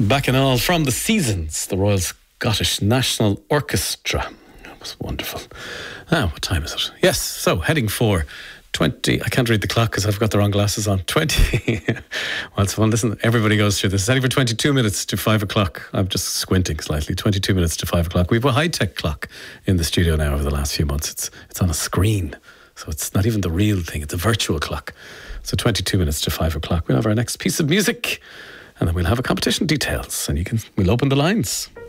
Bacchanal from the Seasons, the Royal Scottish National Orchestra. That was wonderful. What time is it? Yes, so heading for 20. I can't read the clock because I've got the wrong glasses on. 20. Well, it's fun. Listen, everybody goes through this. It's heading for 22 minutes to 5 o'clock. I'm just squinting slightly. 22 minutes to 5 o'clock. We have a high-tech clock in the studio now over the last few months. It's on a screen. So it's not even the real thing. It's a virtual clock. So 22 minutes to 5 o'clock. We'll have our next piece of music. And then we'll have a competition details. And we'll open the lines.